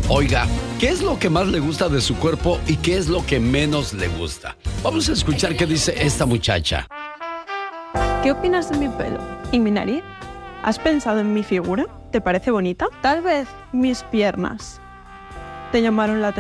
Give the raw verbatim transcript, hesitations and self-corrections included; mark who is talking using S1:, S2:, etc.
S1: Oiga, ¿qué es lo que más le gusta de su cuerpo y qué es lo que menos le gusta? Vamos a escuchar qué dice esta muchacha.
S2: ¿Qué opinas de mi pelo y mi nariz? ¿Has pensado en mi figura? ¿Te parece bonita? Tal vez mis piernas te llamaron la atención.